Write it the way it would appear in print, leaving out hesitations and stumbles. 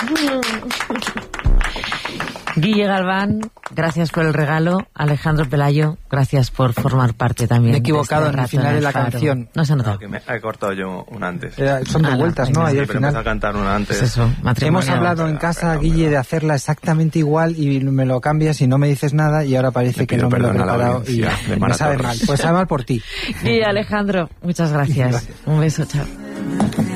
Guille Galván, gracias por el regalo. Alejandro Pelayo, gracias por formar parte también. Me he equivocado en el final de la canción. No se nota. No, que me he cortado yo una antes. Son dos vueltas, ¿no? Ahí al Pero final. empecé a cantar una antes. Pues eso, Hemos hablado en casa, Guille, de hacerla exactamente igual y me lo cambias y no me dices nada y ahora parece que no me lo he preparado y me sabe mal. Pues sabe mal por ti. Guille, Alejandro, muchas gracias. Un beso, chao.